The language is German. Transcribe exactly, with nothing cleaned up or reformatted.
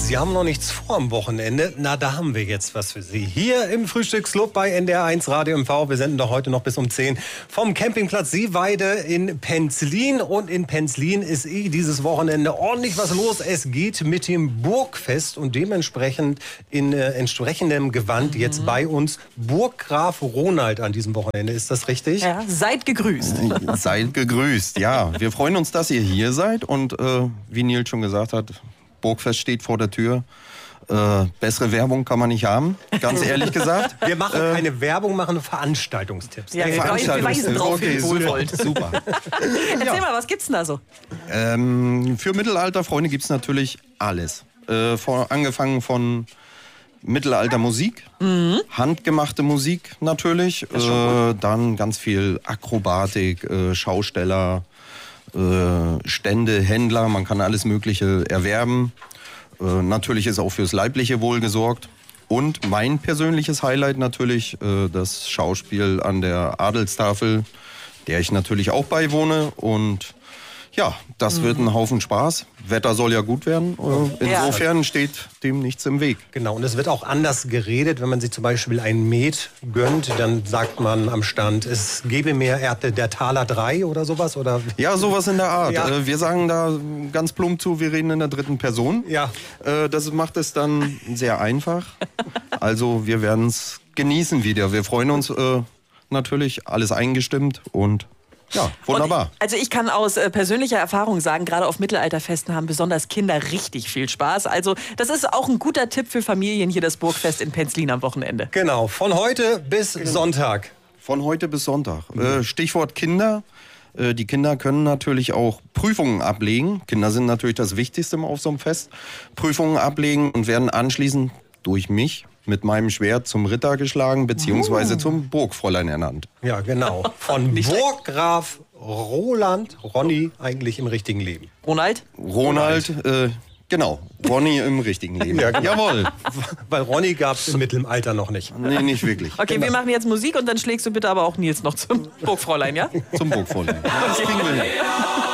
Sie haben noch nichts vor am Wochenende. Na, da haben wir jetzt was für Sie. Hier im Frühstücksclub bei N D R eins Radio M V. Wir senden doch heute noch bis um zehn vom Campingplatz Seeweide in Penzlin. Und in Penzlin ist eh dieses Wochenende ordentlich was los. Es geht mit dem Burgfest und dementsprechend in äh, entsprechendem Gewand jetzt bei uns Burggraf Ronald an diesem Wochenende. Ist das richtig? Ja, seid gegrüßt. Seid gegrüßt, ja. Wir freuen uns, dass ihr hier seid. Und äh, wie Nils schon gesagt hat, Burgfest steht vor der Tür. Äh, bessere Werbung kann man nicht haben, ganz ehrlich gesagt. Wir machen äh, keine Werbung, machen Veranstaltungstipps. Ja, wir weisen drauf, okay, super, super. Erzähl ja. mal, was gibt's denn da so? Ähm, für Mittelalterfreunde gibt's natürlich alles. Äh, vor, angefangen von Mittelaltermusik, mhm. handgemachte Musik natürlich, äh, dann ganz viel Akrobatik, äh, Schausteller, äh, Stände, Händler, man kann alles Mögliche erwerben. Äh, natürlich ist auch fürs leibliche Wohl gesorgt. Und mein persönliches Highlight natürlich äh, das Schauspiel an der Adelstafel, der ich natürlich auch beiwohne. Und ja, das mhm. wird ein Haufen Spaß. Wetter soll ja gut werden. Äh, insofern ja. steht dem nichts im Weg. Genau, und es wird auch anders geredet. Wenn man sich zum Beispiel ein Met gönnt, dann sagt man am Stand, es gebe mehr Erde der Taler drei oder sowas? Oder? Ja, sowas in der Art. Ja. Äh, wir sagen da ganz plump zu, wir reden in der dritten Person. Ja. Äh, das macht es dann sehr einfach. Also wir werden es genießen wieder. Wir freuen uns äh, natürlich, alles eingestimmt und ja, wunderbar. Und, also ich kann aus äh, persönlicher Erfahrung sagen, gerade auf Mittelalterfesten haben besonders Kinder richtig viel Spaß. Also das ist auch ein guter Tipp für Familien, hier das Burgfest in Penzlin am Wochenende. Genau, von heute bis genau. Sonntag. Von heute bis Sonntag. Mhm. Äh, Stichwort Kinder. Äh, die Kinder können natürlich auch Prüfungen ablegen. Kinder sind natürlich das Wichtigste auf so einem Fest. Prüfungen ablegen und werden anschließend durch mich mit meinem Schwert zum Ritter geschlagen, beziehungsweise oh. zum Burgfräulein ernannt. Ja, genau. Von Burggraf Roland, Ronny eigentlich im richtigen Leben. Ronald? Ronald, äh, genau. Ronny im richtigen Leben. Ja, genau. Jawohl. Weil Ronny gab es im Mittelalter noch nicht. Nee, nicht wirklich. Okay, genau. Wir machen jetzt Musik und dann schlägst du bitte aber auch Nils noch zum Burgfräulein, ja? Zum Burgfräulein. Das kriegen wir hin.